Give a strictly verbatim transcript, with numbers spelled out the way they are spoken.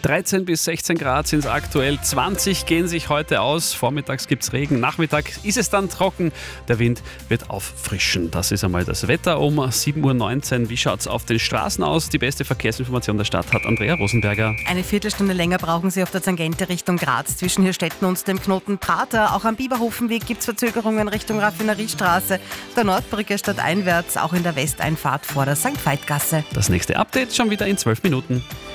dreizehn bis sechzehn Grad sind es aktuell, zwanzig gehen sich heute aus. Vormittags gibt es Regen, nachmittags ist es dann trocken. Der Wind wird auffrischen. Das ist einmal das Wetter um sieben Uhr neunzehn. Wie schaut es auf den Straßen aus? Die beste Verkehrsinformation der Stadt hat Andrea Rosenberger. Eine Viertelstunde länger brauchen Sie auf der Tangente Richtung Graz zwischen Hirstetten und dem Knoten Prater. Auch am Biberhofenweg gibt es Verzögerungen Richtung Raffineriestraße. Der Nordbrücke stadteinwärts, auch in der Westeinfahrt vor der Sankt Veit Gasse. Das nächste Update schon wieder in zwölf Minuten.